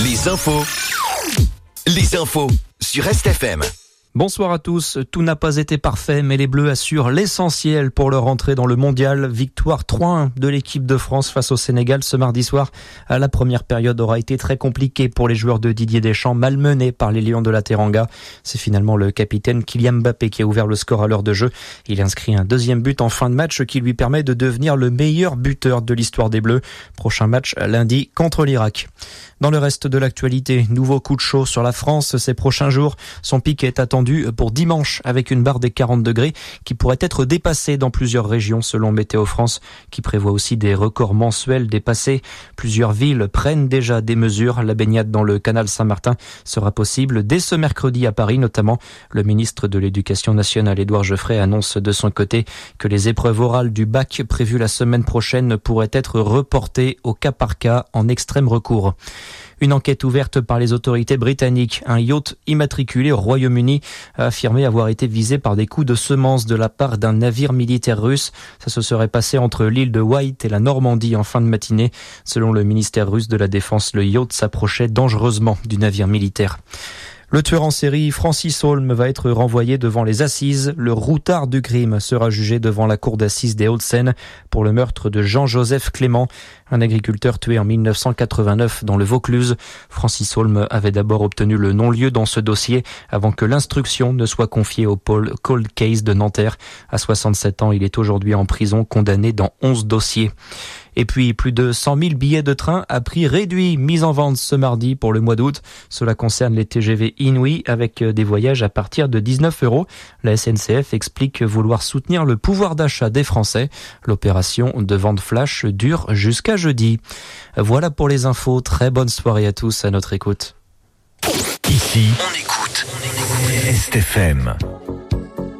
Les infos sur RestFM. Bonsoir à tous. Tout n'a pas été parfait, mais les Bleus assurent l'essentiel pour leur entrée dans le mondial. Victoire 3-1 de l'équipe de France face au Sénégal ce mardi soir. La première période aura été très compliquée pour les joueurs de Didier Deschamps, malmenés par les Lions de la Teranga. C'est finalement le capitaine Kylian Mbappé qui a ouvert le score à l'heure de jeu. Il inscrit un deuxième but en fin de match qui lui permet de devenir le meilleur buteur de l'histoire des Bleus. Prochain match lundi contre l'Irak. Dans le reste de l'actualité, nouveau coup de chaud sur la France ces prochains jours. Son pic est attendu pour dimanche avec une barre des 40 degrés qui pourrait être dépassée dans plusieurs régions selon Météo France qui prévoit aussi des records mensuels dépassés. Plusieurs villes prennent déjà des mesures. La baignade dans le canal Saint-Martin sera possible dès ce mercredi à Paris notamment. Le ministre de l'Éducation nationale Édouard Geoffrey annonce de son côté que les épreuves orales du bac prévues la semaine prochaine pourraient être reportées au cas par cas en extrême recours. Une enquête ouverte par les autorités britanniques. Un yacht immatriculé au Royaume-Uni a affirmé avoir été visé par des coups de semonce de la part d'un navire militaire russe. Ça se serait passé entre l'île de Wight et la Normandie en fin de matinée. Selon le ministère russe de la Défense, le yacht s'approchait dangereusement du navire militaire. Le tueur en série Francis Holm va être renvoyé devant les assises. Le routard du crime sera jugé devant la cour d'assises des Hauts-de-Seine pour le meurtre de Jean-Joseph Clément, un agriculteur tué en 1989 dans le Vaucluse. Francis Holm avait d'abord obtenu le non-lieu dans ce dossier avant que l'instruction ne soit confiée au pôle Cold Case de Nanterre. À 67 ans, il est aujourd'hui en prison, condamné dans 11 dossiers. Et puis, plus de 100 000 billets de train à prix réduit mis en vente ce mardi pour le mois d'août. Cela concerne les TGV Inouï avec des voyages à partir de 19 €. La SNCF explique vouloir soutenir le pouvoir d'achat des Français. L'opération de vente flash dure jusqu'à jeudi. Voilà pour les infos. Très bonne soirée à tous à notre écoute. Ici, on écoute RestFM.